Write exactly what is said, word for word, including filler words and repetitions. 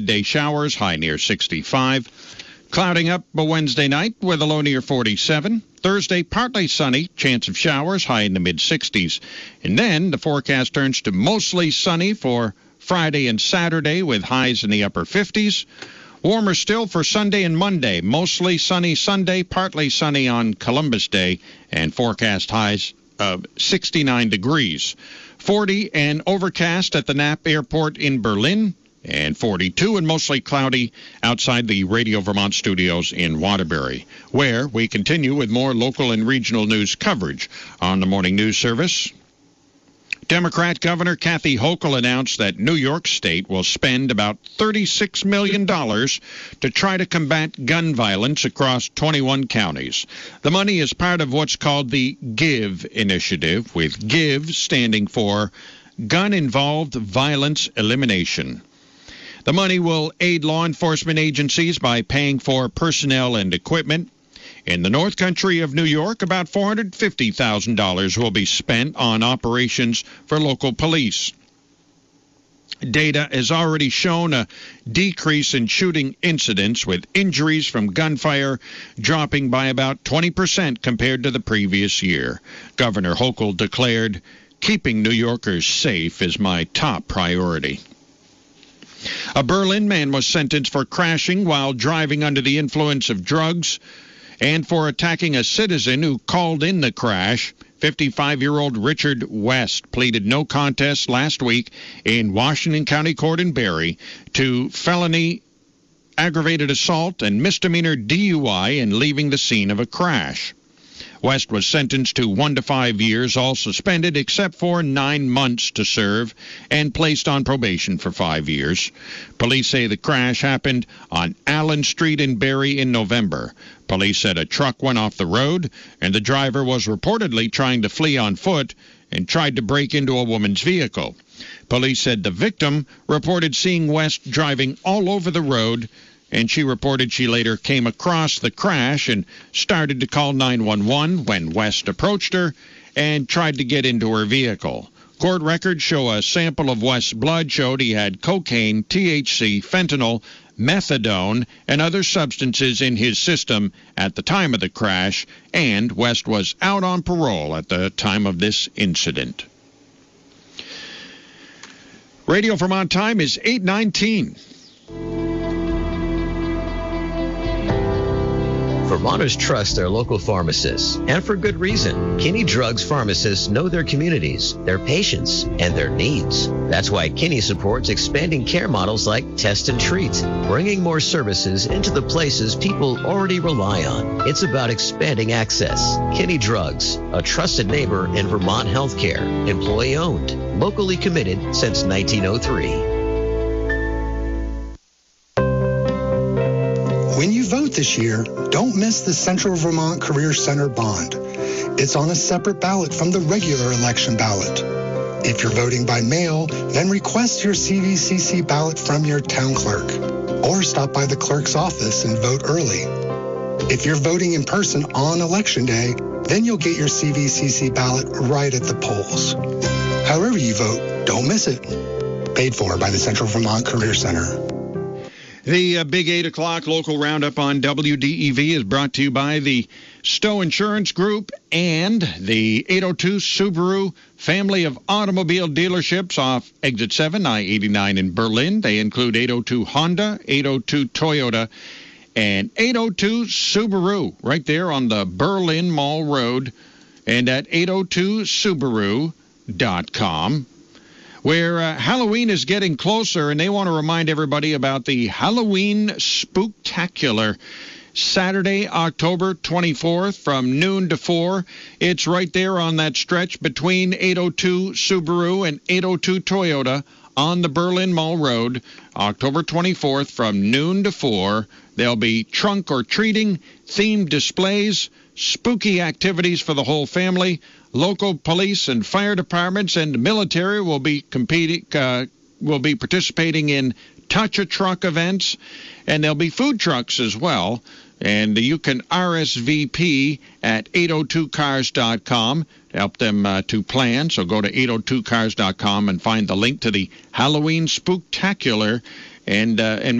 Day showers, high near sixty-five. Clouding up a Wednesday night with a low near forty-seven. Thursday, partly sunny, chance of showers, high in the mid-sixties. And then the forecast turns to mostly sunny for Friday and Saturday with highs in the upper fifties. Warmer still for Sunday and Monday. Mostly sunny Sunday, partly sunny on Columbus Day, and forecast highs of sixty-nine degrees. forty and overcast at the Knapp Airport in Berlin, and forty-two and mostly cloudy outside the Radio Vermont studios in Waterbury, where we continue with more local and regional news coverage on the Morning News Service. Democrat Governor Kathy Hochul announced that New York State will spend about thirty-six million dollars to try to combat gun violence across twenty-one counties. The money is part of what's called the GIVE initiative, with GIVE standing for Gun-Involved Violence Elimination. The money will aid law enforcement agencies by paying for personnel and equipment. In the North Country of New York, about four hundred fifty thousand dollars will be spent on operations for local police. Data has already shown a decrease in shooting incidents, with injuries from gunfire dropping by about twenty percent compared to the previous year. Governor Hochul declared, "Keeping New Yorkers safe is my top priority." A Berlin man was sentenced for crashing while driving under the influence of drugs and for attacking a citizen who called in the crash. fifty-five-year-old Richard West pleaded no contest last week in Washington County Court in Barre to felony aggravated assault and misdemeanor D U I in leaving the scene of a crash. West was sentenced to one to five years, all suspended except for nine months to serve, and placed on probation for five years. Police say the crash happened on Allen Street in Barre in November. Police said a truck went off the road, and the driver was reportedly trying to flee on foot and tried to break into a woman's vehicle. Police said the victim reported seeing West driving all over the road, and she reported she later came across the crash and started to call nine one one when West approached her and tried to get into her vehicle. Court records show a sample of West's blood showed he had cocaine, T H C, fentanyl, methadone, and other substances in his system at the time of the crash, and West was out on parole at the time of this incident. Radio Vermont time is eight nineteen. Vermonters trust their local pharmacists, and for good reason. Kinney Drugs pharmacists know their communities, their patients, and their needs. That's why Kinney supports expanding care models like Test and Treat, bringing more services into the places people already rely on. It's about expanding access. Kinney Drugs, a trusted neighbor in Vermont healthcare, employee-owned, locally committed since nineteen oh three. When you vote this year, don't miss the Central Vermont Career Center bond. It's on a separate ballot from the regular election ballot. If you're voting by mail, then request your C V C C ballot from your town clerk, or stop by the clerk's office and vote early. If you're voting in person on Election Day, then you'll get your C V C C ballot right at the polls. However you vote, don't miss it. Paid for by the Central Vermont Career Center. The uh, Big eight o'clock local roundup on W D E V is brought to you by the Stowe Insurance Group and the eight oh two Subaru family of automobile dealerships off Exit seven, I eighty-nine in Berlin. They include eight oh two Honda, eight oh two Toyota, and eight oh two Subaru right there on the Berlin Mall Road and at eight oh two Subaru dot com. Where uh, Halloween is getting closer, and they want to remind everybody about the Halloween Spooktacular, Saturday, October twenty-fourth, from noon to four. It's right there on that stretch between eight oh two Subaru and eight oh two Toyota on the Berlin Mall Road, October twenty-fourth, from noon to four. There'll be trunk or treating, themed displays, spooky activities for the whole family. Local police and fire departments and military will be competing, uh, will be participating in Touch a Truck events, and there'll be food trucks as well. And you can R S V P at eight oh two cars dot com to help them uh, to plan. So go to eight oh two cars dot com and find the link to the Halloween Spooktacular and uh, and